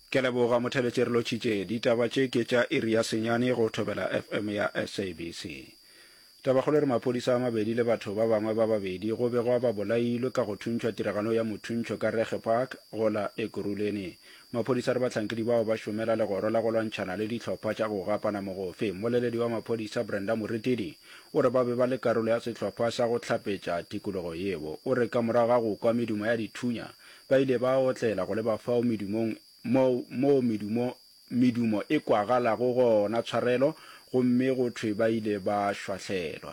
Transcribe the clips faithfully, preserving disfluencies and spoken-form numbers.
ke leboga motheletšere lotšhitše ditaba tše ke tša iri ya senyane go thobela F M ya S A B C. Tabakgolo re maphodisa a mabedi le batho ba bangwe ba babedi go begwa ba bolailwe ka go thuntšhwa tiragano ya mothuntšho ka Rege Park go la Ekurhuleni. Maphodisa re bahlankedi bao ba šomela legoro la go lwantšhana le dihlopha tša go gapana mogofe. Moleledi wa maphodisa Brenda Moretedi o re ba be ba le karolo ya sehlopha sa go hlapetša tikologo yeo. O re ka morago ga go kwa medumo ya dithunya ba ile ba otlela go le ba fao medumong mo mo medumo medumo e kwagalago gona tshwarelo gomme go thwe ba ile ba shwahlelwa.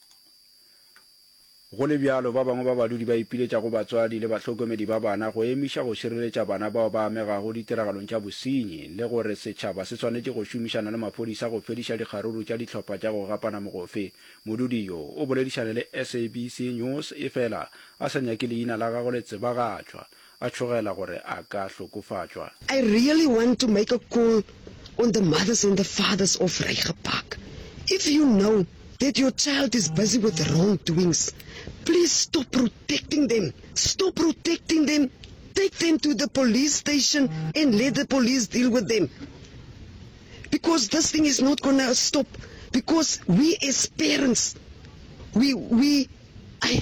Go le bjalo ba bangwe ba badudi ba ipiletša go batswadi le bahlokomedi ba bana go emiša go šireletša bana bao ba amegago ditiragalong tša bosenyi le gore setšhaba se swanetše go šomišana le maphodisa go fediša dikgaruru tša dihlopha tša go gapana mogofe. Modudi yo o boledišane le S A B C News e fela a sa nyake leina la gago le tsebagatšwa a tšhogela gore a ka hlokofatšwa. I really want to make a call on the mothers and the fathers of Rege Park. If you know that your child is busy with wrongdoings, please stop protecting them. Stop protecting them. Take them to the police station and let the police deal with them. Because this thing is not going to stop. Because we as parents, we, we, I,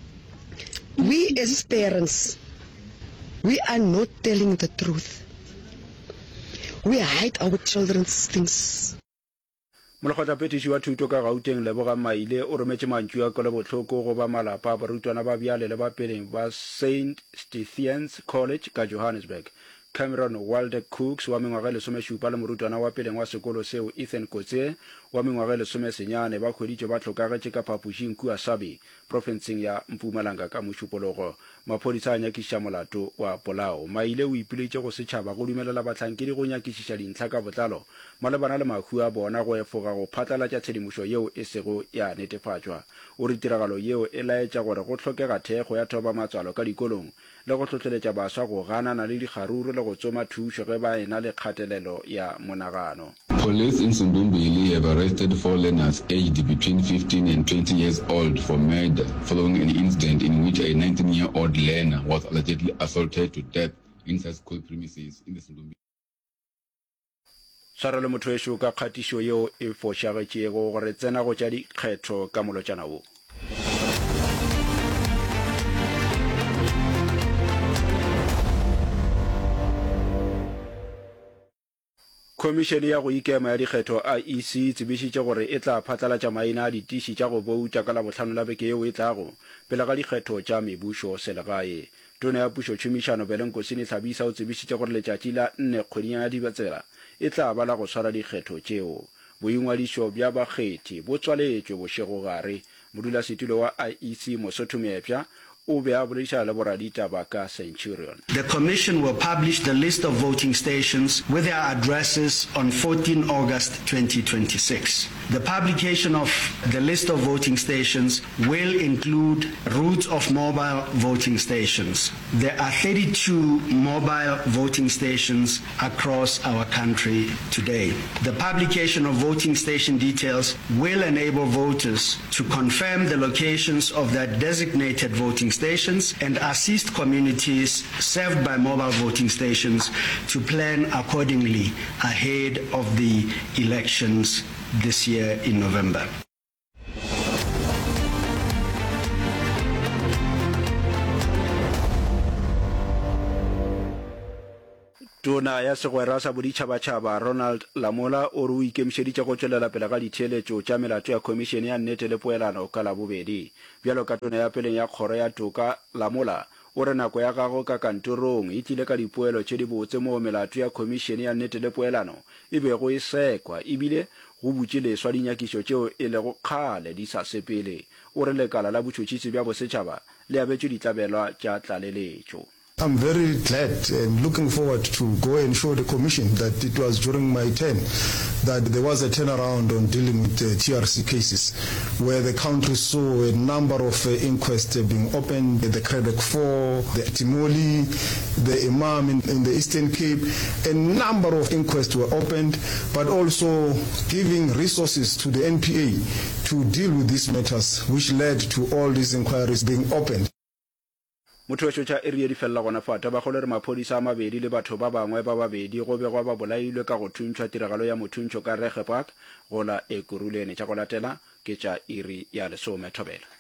we as parents, we are not telling the truth. We hide our children's things. Molekgotla petiši wa thuto ka Gauteng Leboga Maile o rometše mantšu a kole bohloko go ba malapa a barutwana ba bjale le ba peleng ba Saint Stephen's College ka Johannesburg. Cameron Walder Cooks wa mengwaga lesomešupa le morutwana wa peleng wa sekolo seo Ethan Kotse wa mengwaga lesomesenyane ba hweditše ba hlokagetše ka phapošing kua Sabi profenseng ya Mpumalanga ka mošupologo. Maphodisa a nyakišiša molato wa polao. Maile o ipiletše go setšhaba go dumelela bahlankedi go nyakišiša dintlha ka botlalo malebana le mahu a bona go efoga go phatlalatša tshedimošo yeo e sego ya netefatšwa. O re tiragalo yeo e laetša gore go hlokega thekgo ya thoba matswalo ka dikolong le go tlhotlheletša baswa go ganana le dikgaruru le go tsoma thušo ge ba ena le kgatelelo ya monagano. Police in Sundumbili have arrested four learners aged between fifteen and twenty years old for murder following an incident in which a nineteen-year-old learner was allegedly assaulted to death inside school premises in the Sundumbili. Sara le motho esho ka kgatišo yeo e fošagetšego gore tsena go tša dikgetho ka molotšana wo. Khomišene ya go ikema ya dikgetho I E C tsebišitše gore e tla phatlalatša maina a ditiši tša go boutša ka labohlano la beke yeo e tlago pele ga dikgetho tša mebušo selegae. Tona ya pušo tšhomišano Belenkosini Tlhabisa o tsebišitše gore letšatši la nne kgweding ya Dibatsela e tla ba la go swara dikgetho tšeo. Boingwadišo bja bakgethi bo tswaletšwe bošego gare. Modulasetulo wa I E C Mosotho Mepša Centurion. The Commission will publish the list of voting stations with their addresses on fourteenth August twenty twenty-six. The publication of the list of voting stations will include routes of mobile voting stations. There are thirty-two mobile voting stations across our country today. The publication of voting station details will enable voters to confirm the locations of their designated voting stations stations and assist communities served by mobile voting stations to plan accordingly ahead of the elections this year in November. Tona ya segwera sa boditšhabatšhaba Ronald Lamola o re o ikemišeditše go tšwelela pele ga ditheeletšo tša melato ya khomišene ya nnete le poelano ka labobedi. Bjalo ka tona ya peleng ya kgoro ya toka Lamola o re nako ya gago ka kantorong e tlile ka dipoelo tše di botse mo melato ya khomišene ya nnete le poelano e bego e sekwa ebile go butše leswa dinyakišo tšeo e lego kgale di sa sepele. O re lekala la botšhotšhisi bja bosetšhaba le abetše ditlabelwa tša tlaleletšo. I'm very glad and looking forward to go and show the Commission that it was during my term that there was a turnaround on dealing with uh, T R C cases, where the country saw a number of uh, inquests uh, being opened, the Credit four, the Timoli, the Imam in, in the Eastern Cape. A number of inquests were opened, but also giving resources to the N P A to deal with these matters, which led to all these inquiries being opened. motho tša area di fella gona fata ba gole re maphodisa a mabedi le batho ba bangwe ba babedi go begwa ba bolailwe ka go thuntšhwa tiragalo ya mothuntšho ka Rege Park go la Ekurhuleni. tša go latela ke tša iri ya lesome thobela.